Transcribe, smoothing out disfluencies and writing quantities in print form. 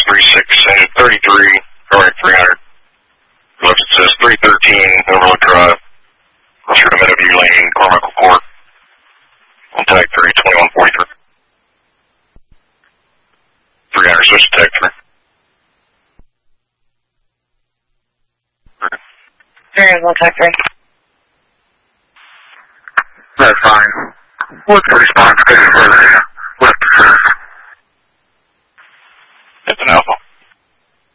36, engine 33, runway 300. Left it says 313, Overlook Drive. Through the Meadowview Lane, Carmichael Court. On tag 3, 2143. 300, switch to tag 3. 300, on tag 3. That's fine. What's the response for the left assist?